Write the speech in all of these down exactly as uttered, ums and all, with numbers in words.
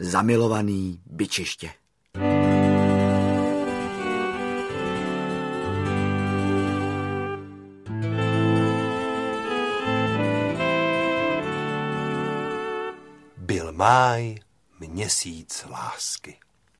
Zamilovaný byčiště. Byl máj, měsíc lásky.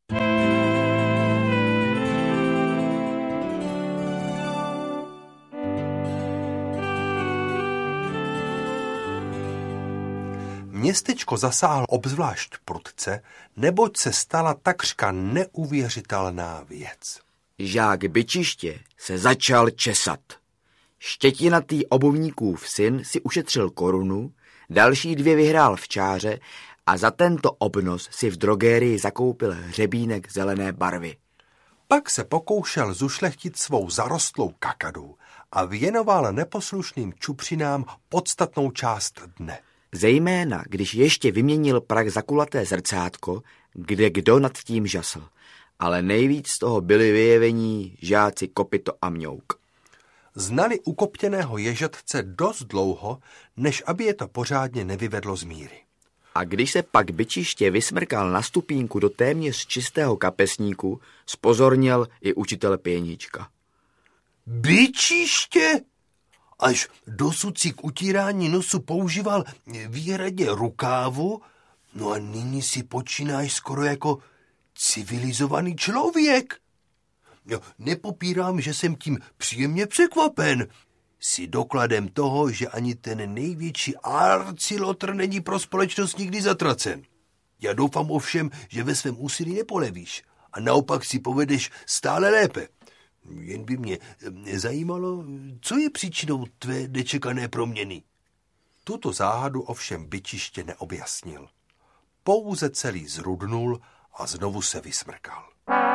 Městečko zasáhl obzvlášť prudce, neboť se stala takřka neuvěřitelná věc. Žák byčiště se začal česat. Štětinatý obuvníkův syn si ušetřil korunu, další dvě vyhrál v čáře a za tento obnos si v drogérii zakoupil hřebínek zelené barvy. Pak se pokoušel zušlechtit svou zarostlou kakadu a věnoval neposlušným čupřinám podstatnou část dne. Zejména, když ještě vyměnil prach za kulaté zrcátko, kde kdo nad tím žasl. Ale nejvíc z toho byli vyjevení žáci Kopyto a Mňouk. Znali ukoptěného ježatce dost dlouho, než aby je to pořádně nevyvedlo z míry. A když se pak byčiště vysmrkal na stupínku do téměř čistého kapesníku, spozorněl i učitel Pěnička. Byčiště? Až dosud si k utírání nosu používal výhradně rukávu, no a nyní si počínáš skoro jako civilizovaný člověk. No, nepopírám, že jsem tím příjemně překvapen. Jsi dokladem toho, že ani ten největší arcilotr není pro společnost nikdy zatracen. Já doufám ovšem, že ve svém úsilí nepolevíš a naopak si povedeš stále lépe. Jen by mě zajímalo, co je příčinou tvé nečekané proměny. Tuto záhadu ovšem byčiště neobjasnil. Pouze celý zrudnul a znovu se vysmrkal.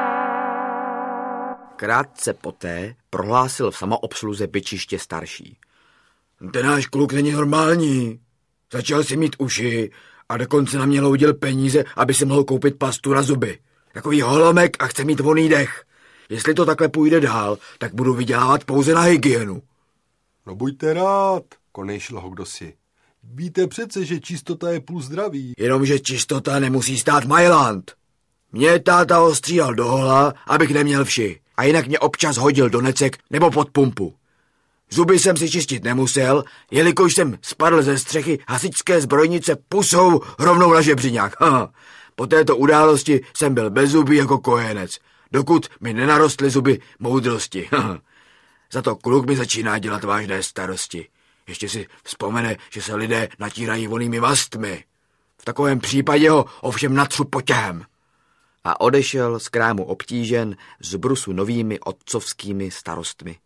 Krátce poté prohlásil v samoobsluze byčiště starší. Ten náš kluk není normální. Začal si mít uši a dokonce na mě loudil peníze, aby si mohl koupit pastu na zuby. Takový holomek a chce mít voný dech. Jestli to takhle půjde dál, tak budu vydělávat pouze na hygienu. No buďte rád, konejšil ho kdosi. Víte přece, že čistota je půl zdraví. Jenomže čistota nemusí stát Mailand. Mě táta ostříhal do hola, abych neměl vši. A jinak mě občas hodil do necek nebo pod pumpu. Zuby jsem si čistit nemusel, jelikož jsem spadl ze střechy hasičské zbrojnice pusou rovnou na žebřiňák. Haha. Po této události jsem byl bezzubý jako kojenec, dokud mi nenarostly zuby moudrosti. Za to kluk mi začíná dělat vážné starosti. Ještě si vzpomene, že se lidé natírají vonými mastmi. V takovém případě ho ovšem natřu potěhem. A odešel z krámu obtížen z brusu novými otcovskými starostmi.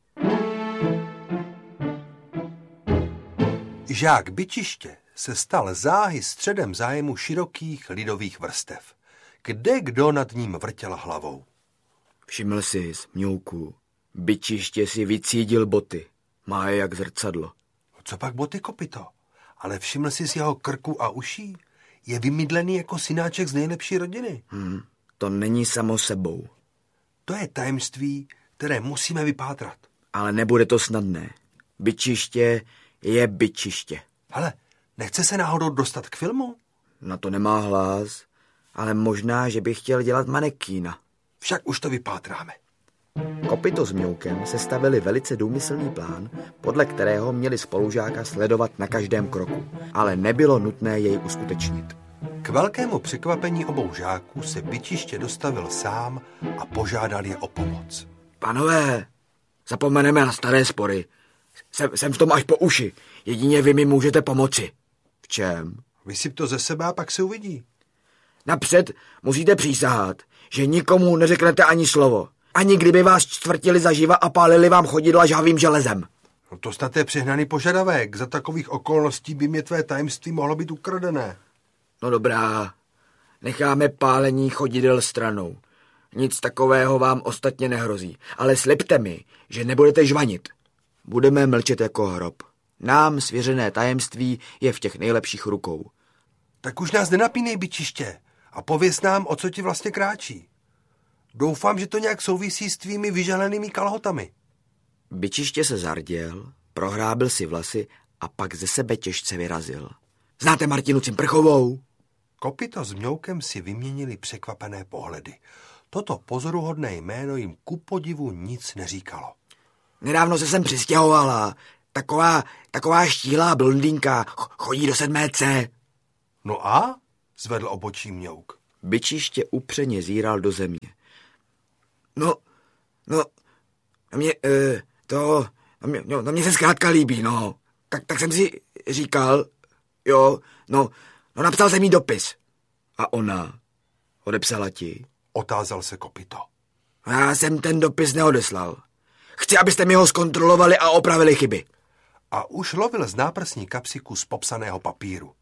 Žák byčiště se stal záhy středem zájmu širokých lidových vrstev. Kde kdo nad ním vrtěl hlavou. Všiml si, Mňouku, byčiště si vycídil boty. Má je jak zrcadlo. Co pak boty, Kopyto? Ale všiml jsi z jeho krku a uší? Je vymydlený jako synáček z nejlepší rodiny. Hmm, to není samo sebou. To je tajemství, které musíme vypátrat. Ale nebude to snadné. Byčiště je byčiště. Hele, nechce se náhodou dostat k filmu? Na to nemá hlas, ale možná, že by chtěl dělat manekína. Však už to vypátráme. Kopyto s Mňoukem sestavili velice důmyslný plán, podle kterého měli spolužáka sledovat na každém kroku, ale nebylo nutné jej uskutečnit. K velkému překvapení obou žáků se byčiště dostavil sám a požádal je o pomoc. Panové, zapomeneme na staré spory. Jsem, jsem v tom až po uši. Jedině vy mi můžete pomoci. V čem? Vysyp to ze sebe a pak se uvidí. Napřed musíte přísahat, že nikomu neřeknete ani slovo. Ani kdyby vás čtvrtili zaživa a pálili vám chodidla žhavým železem. No to snad je přehnaný požadavek. Za takových okolností by mě tvé tajemství mohlo být ukradené. No dobrá, necháme pálení chodidel stranou. Nic takového vám ostatně nehrozí, ale slibte mi, že nebudete žvanit. Budeme mlčet jako hrob. Nám svěřené tajemství je v těch nejlepších rukou. Tak už nás nenapínej, byčiště, a pověz nám, o co ti vlastně kráčí. Doufám, že to nějak souvisí s tvými vyželenými kalhotami. Byčiště se zarděl, prohrábil si vlasy a pak ze sebe těžce vyrazil. Znáte Martinu Cimprchovou? Kopyto s Mňoukem si vyměnili překvapené pohledy. Toto pozoruhodné jméno jim ku podivu nic neříkalo. Nedávno se sem přistěhovala. Taková, taková štíhlá blondýnka chodí do sedmé C. No a? Zvedl obočí Mňouk. Byčiště upřeně zíral do země. No, no, na mě, e, to, na mě, no, na mě se zkrátka líbí, no. Tak, tak jsem si říkal, jo, no, no napsal jsem jí dopis. A ona odepsala ti? Otázal se Kopyto. Já jsem ten dopis neodeslal. Chci, abyste mi ho zkontrolovali a opravili chyby. A už lovil z náprsní kapsy kus popsaného papíru.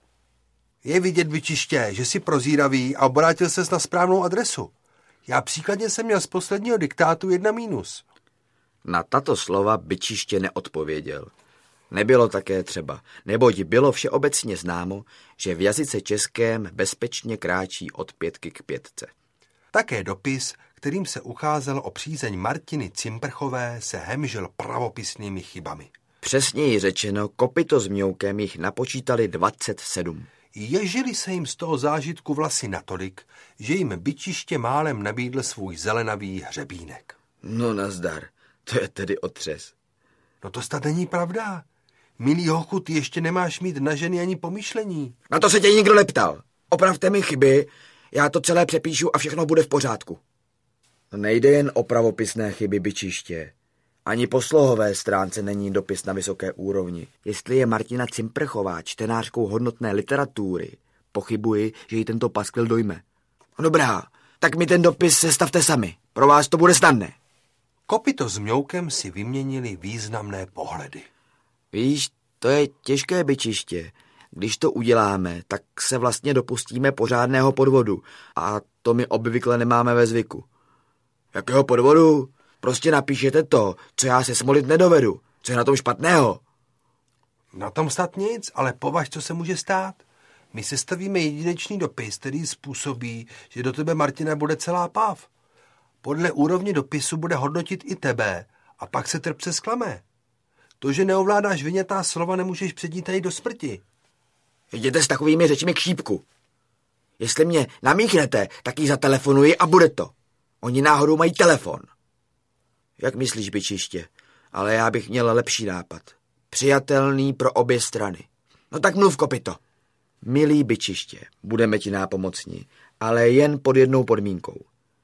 Je vidět, Byčiště, že jsi prozíravý a obrátil ses na správnou adresu. Já příkladně jsem měl z posledního diktátu jedna mínus. Na tato slova Byčiště neodpověděl. Nebylo také třeba, neboť bylo všeobecně známo, že v jazyce českém bezpečně kráčí od pětky k pětce. Také dopis, kterým se ucházel o přízeň Martiny Cimprchové, se hemžil pravopisnými chybami. Přesněji řečeno, Kopyto s Mňoukem jich napočítali dvacet sedm. Ježili se jim z toho zážitku vlasy natolik, že jim Byčiště málem nabídl svůj zelenavý hřebínek. No nazdar, to je tedy otřes. No to snad není pravda. Milý hochu, ty ještě nemáš mít na ženy ani pomyšlení. Na to se tě nikdo neptal. Opravte mi chyby, já to celé přepíšu a všechno bude v pořádku. Nejde jen o pravopisné chyby, Byčiště. Ani po slohové stránce není dopis na vysoké úrovni. Jestli je Martina Cimprchová čtenářkou hodnotné literatury, pochybuji, že jí tento paskvil dojme. Dobrá, tak mi ten dopis sestavte sami. Pro vás to bude snadné. Kopyto s Mňoukem si vyměnili významné pohledy. Víš, to je těžké, Byčiště. Když to uděláme, tak se vlastně dopustíme pořádného podvodu. A to my obvykle nemáme ve zvyku. Jakého podvodu? Prostě napíšete to, co já se smolit nedovedu. Co je na tom špatného? Na tom snad nic, ale považ, co se může stát. My sestavíme jedinečný dopis, který způsobí, že do tebe Martina bude celá páv. Podle úrovně dopisu bude hodnotit i tebe a pak se trpce zklame. To, že neovládáš vyňatá slova, nemůžeš předít ani do smrti. Jděte s takovými řečmi k šípku. Jestli mě namíchnete, tak jí zatelefonuji a bude to. Oni náhodou mají telefon. Jak myslíš, Byčiště? Ale já bych měl lepší nápad. Přijatelný pro obě strany. No tak mluv, Kopyto. Milý Byčiště, budeme ti nápomocni, ale jen pod jednou podmínkou.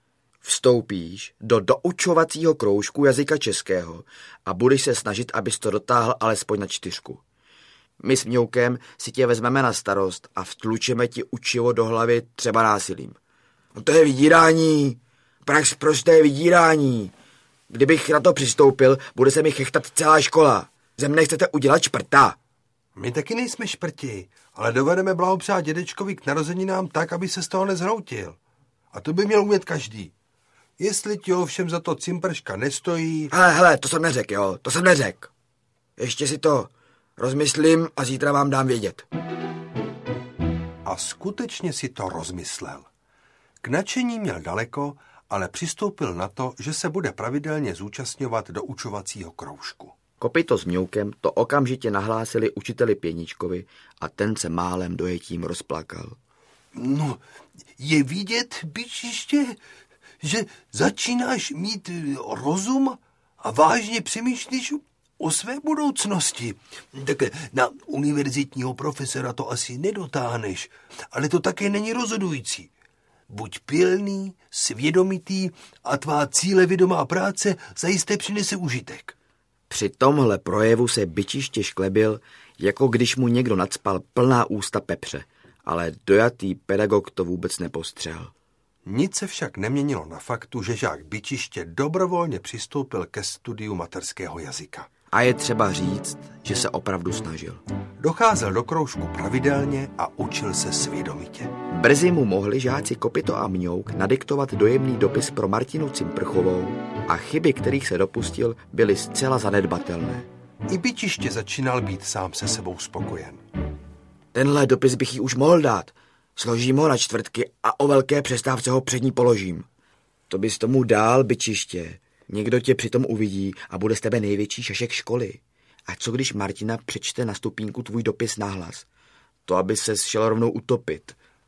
Vstoupíš do doučovacího kroužku jazyka českého a budeš se snažit, abys to dotáhl alespoň na čtyřku. My s Mňoukem si tě vezmeme na starost a vtlučeme ti učivo do hlavy třeba násilím. No to je vydírání, prax prosté vydírání. Kdybych na to přistoupil, bude se mi chechtat celá škola. Ze mne chcete udělat šprta. My taky nejsme šprti, ale dovedeme blahopřát dědečkovi k narozeninám tak, aby se z toho nezhroutil. A to by měl umět každý. Jestli ti ovšem za to Cimprška nestojí... Hele, hele, to jsem neřekl, jo, to jsem neřekl. Ještě si to rozmyslím a zítra vám dám vědět. A skutečně si to rozmyslel. K nadšení měl daleko, ale přistoupil na to, že se bude pravidelně zúčastňovat do učovacího kroužku. Kopyto s Mňoukem to okamžitě nahlásili učiteli Pěničkovi a ten se málem dojetím rozplakal. No, je vidět, Byčiště, že začínáš mít rozum a vážně přemýšlíš o své budoucnosti. Tak na univerzitního profesora to asi nedotáhneš, ale to také není rozhodující. Buď pilný, svědomitý a tvá cílevědomá práce zajisté přinese užitek. Při tomhle projevu se Byčiště šklebil, jako když mu někdo nacpal plná ústa pepře, ale dojatý pedagog to vůbec nepostřehl. Nic se však neměnilo na faktu, že žák Byčiště dobrovolně přistoupil ke studiu materského jazyka. A je třeba říct, že se opravdu snažil. Docházel do kroužku pravidelně a učil se svědomitě. Brzy mu mohli žáci Kopyto a Mňouk nadiktovat dojemný dopis pro Martinu Cimprchovou a chyby, kterých se dopustil, byly zcela zanedbatelné. I Byčiště začínal být sám se sebou spokojen. Tenhle dopis bych jí už mohl dát. Složím ho na čtvrtky a o velké přestávce ho před ní položím. To bys tomu dál, Byčiště. Někdo tě přitom uvidí a bude z tebe největší šašek školy. A co když Martina přečte na stupínku tvůj dopis nahlas? To aby ses šel rovnou utopit.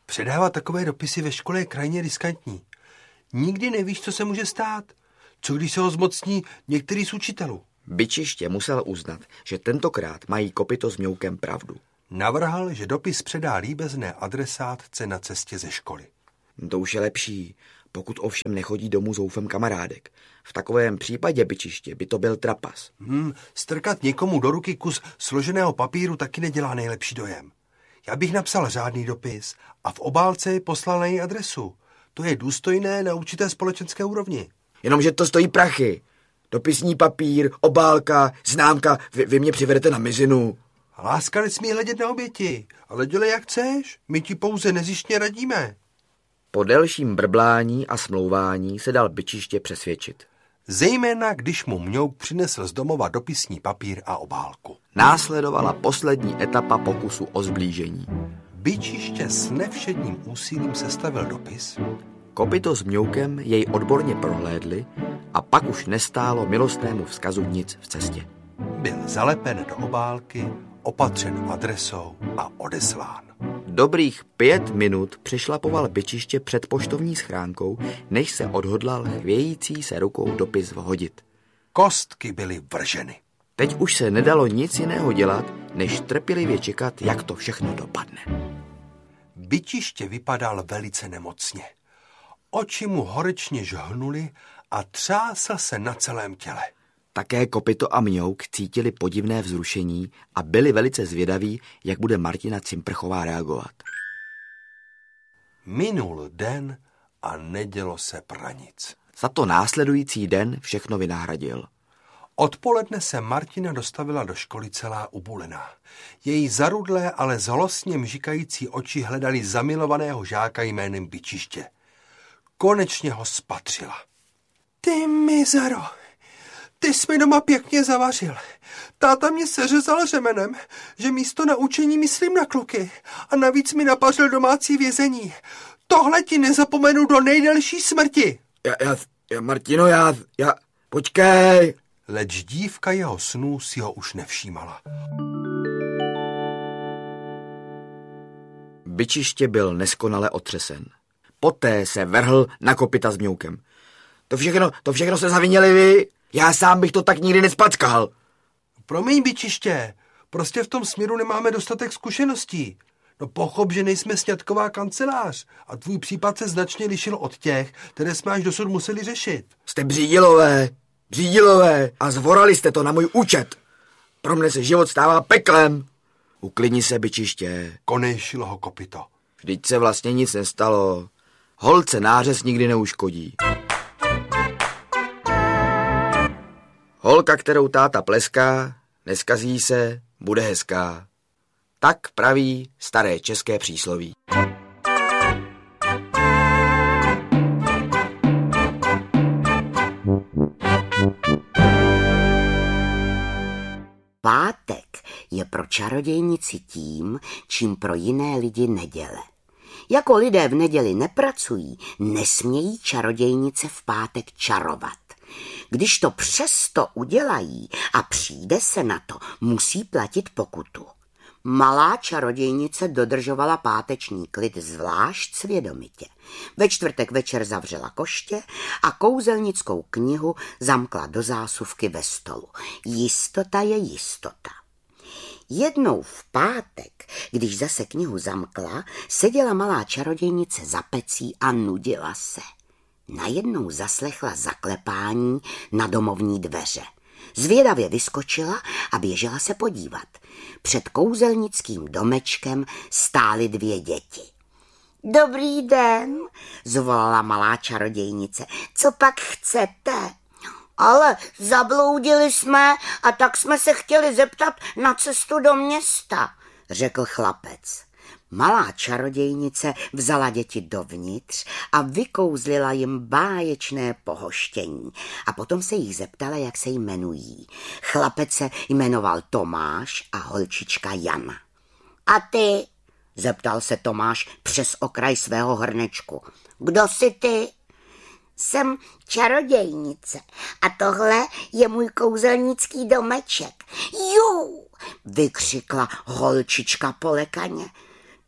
Předávat takové dopisy ve škole je krajně riskantní. Nikdy nevíš, co se může stát. Co když se ho zmocní některý z učitelů? Bičiště musel uznat, že tentokrát mají Kopyto s Mňoukem pravdu. Navrhl, že dopis předá líbezné adresátce na cestě ze školy. To už je lepší, pokud ovšem nechodí domů zoufem kamarádek. V takovém případě, Bičiště, by to byl trapas. Hmm, strkat někomu do ruky kus složeného papíru taky nedělá nejlepší dojem. Já bych napsal řádný dopis a v obálce poslal na její adresu. To je důstojné na určité společenské úrovni. Jenomže to stojí prachy. Dopisní papír, obálka, známka, vy, vy mě přivedete na mizinu. Láska nesmí hledět na oběti, ale dělej jak chceš, my ti pouze nezištně radíme. Po delším brblání a smlouvání se dal Bičiště přesvědčit. Zejména, když mu Mňouk přinesl z domova dopisní papír a obálku. Následovala poslední etapa pokusu o zblížení. Bičiště s nevšedním úsilím sestavil dopis. Kopyto s Mňoukem jej odborně prohlédli a pak už nestálo milostnému vzkazu nic v cestě. Byl zalepen do obálky, opatřen adresou a odeslán. Dobrých pět minut přešlapoval Bičiště před poštovní schránkou, než se odhodlal chvějící se rukou dopis vhodit. Kostky byly vrženy. Teď už se nedalo nic jiného dělat, než trpělivě čekat, jak to všechno dopadne. Bičiště vypadal velice nemocně. Oči mu horečně žhnuly a třásl se na celém těle. Také Kopyto a Mňouk cítili podivné vzrušení a byli velice zvědaví, jak bude Martina Cimprchová reagovat. Minul den a nedělo se pranic. Za to následující den všechno vynahradil. Odpoledne se Martina dostavila do školy celá ubulená. Její zarudlé, ale zlostně mžikající oči hledali zamilovaného žáka jménem Bičiště. Konečně ho spatřila. Ty mizero, ty jsi mi doma pěkně zavařil. Táta mě seřezal řemenem, že místo na učení myslím na kluky a navíc mi napařil domácí vězení. Tohle ti nezapomenu do nejdelší smrti. Já, já, já Martino, já, já, počkej. Leč dívka jeho snů si ho už nevšímala. Bičiště byl neskonale otřesen. Poté se vrhl na Kopyta s Mňoukem. To všechno, to všechno se zavinili vy? Já sám bych to tak nikdy nespackal. Promiň, Bičiště, prostě v tom směru nemáme dostatek zkušeností. No pochop, že nejsme sňatková kancelář a tvůj případ se značně lišil od těch, které jsme až dosud museli řešit. Jste břídilové, břídilové a zvorali jste to na můj účet. Pro mne se život stává peklem. Uklidni se, Bičiště. Konejšilo ho Kopyto. Vždyť se vlastně nic nestalo. Holce nářez nikdy neuškodí. Holka, kterou táta pleská, neskazí se, bude hezká. Tak praví staré české přísloví. Pátek je pro čarodějnici tím, čím pro jiné lidi neděle. Jako lidé v neděli nepracují, nesmějí čarodějnice v pátek čarovat. Když to přesto udělají a přijde se na to, musí platit pokutu. Malá čarodějnice dodržovala páteční klid zvlášť svědomitě. Ve čtvrtek večer zavřela koště a kouzelnickou knihu zamkla do zásuvky ve stolu. Jistota je jistota. Jednou v pátek, když zase knihu zamkla, seděla malá čarodějnice za pecí a nudila se. Najednou zaslechla zaklepání na domovní dveře. Zvědavě vyskočila a běžela se podívat. Před kouzelnickým domečkem stály dvě děti. Dobrý den, zvolala malá čarodějnice. Co pak chcete? Ale zabloudili jsme a tak jsme se chtěli zeptat na cestu do města, řekl chlapec. Malá čarodějnice vzala děti dovnitř a vykouzlila jim báječné pohoštění a potom se jich zeptala, jak se jmenují. Chlapec se jmenoval Tomáš a holčička Jana. A ty? Zeptal se Tomáš přes okraj svého hrnečku. Kdo jsi ty? Jsem čarodějnice a tohle je můj kouzelnický domeček. Jú, vykřikla holčička polekaně. Ty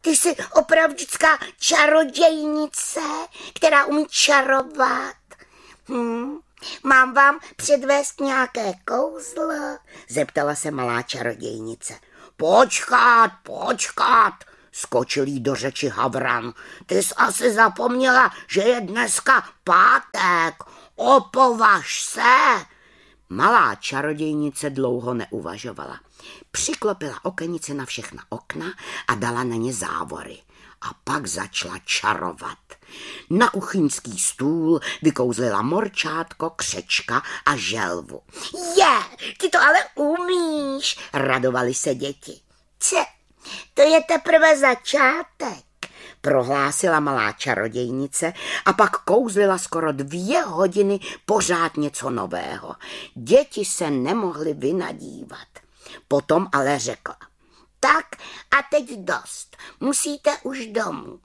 ty jsi opravdická čarodějnice, která umí čarovat. Hm. Mám vám předvést nějaké kouzlo? Zeptala se malá čarodějnice. Počkat, počkat, skočil jí do řeči Havran. Ty jsi asi zapomněla, že je dneska pátek. Opovaž se. Malá čarodějnice dlouho neuvažovala. Přiklopila okenice na všechna okna a dala na ně závory. A pak začala čarovat. Na kuchyňský stůl vykouzlila morčátko, křečka a želvu. Je, ty to ale umíš, radovali se děti. Ce, to je teprve začátek, prohlásila malá čarodějnice a pak kouzlila skoro dvě hodiny pořád něco nového. Děti se nemohly vynadívat. Potom ale řekla. Tak a teď dost, musíte už domů.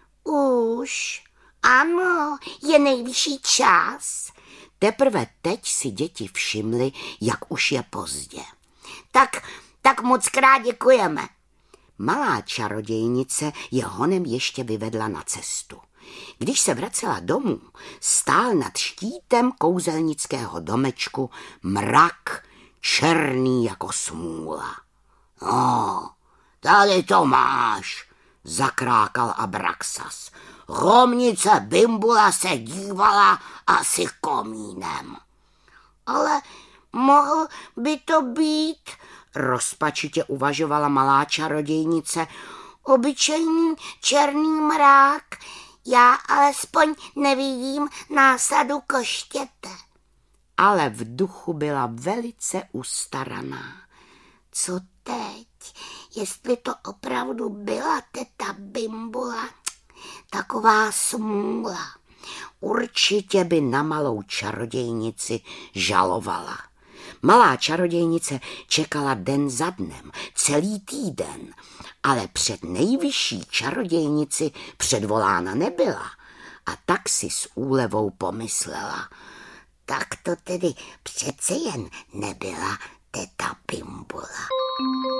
Už, ano, je nejvyšší čas. Teprve teď si děti všimly, jak už je pozdě. Tak, tak moc krát děkujeme. Malá čarodějnice je honem ještě vyvedla na cestu. Když se vracela domů, stál nad štítem kouzelnického domečku mrak, černý jako smůla. No, tady to máš, zakrákal Abraxas. Hromnice Bimbula se dívala asi komínem. Ale mohl by to být, rozpačitě uvažovala malá čarodějnice, obyčejný černý mrák. Já alespoň nevidím násadu koštěte. Ale v duchu byla velice ustaraná. Co teď? Jestli to opravdu byla teta Bimbula, taková smůla. Určitě by na malou čarodějnici žalovala. Malá čarodějnice čekala den za dnem, celý týden, ale před nejvyšší čarodějnici předvolána nebyla. A tak si s úlevou pomyslela. Tak to tedy přece jen nebyla teta Bimbula.